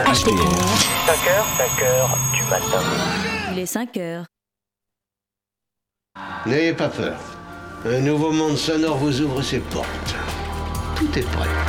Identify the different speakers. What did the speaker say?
Speaker 1: HPR.
Speaker 2: 5h du matin.
Speaker 3: Il est 5 heures.
Speaker 4: N'ayez pas peur. Un nouveau monde sonore vous ouvre ses portes. Tout est prêt.